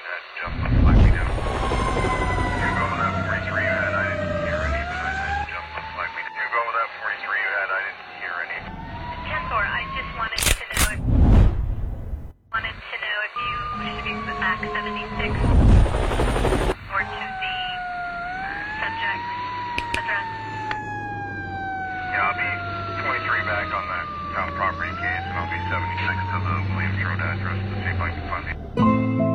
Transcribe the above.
that jump looks like we do. You go with that 43 you had, I didn't hear any, but that jump looks like we do. You go with that 43 you had, I didn't hear any. 10-4, I just wanted to know if you wish to be put back 76 or to the subject's address. Yeah, I'll be 23 back on that town property case, and I'll be 76 to the Williams Road address to see if I can find the